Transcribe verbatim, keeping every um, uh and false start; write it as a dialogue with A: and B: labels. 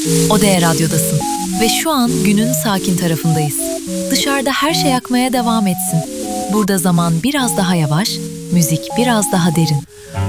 A: Ode Radyo'dasın ve şu an günün sakin tarafındayız. Dışarıda her şey akmaya devam etsin. Burada zaman biraz daha yavaş, müzik biraz daha derin.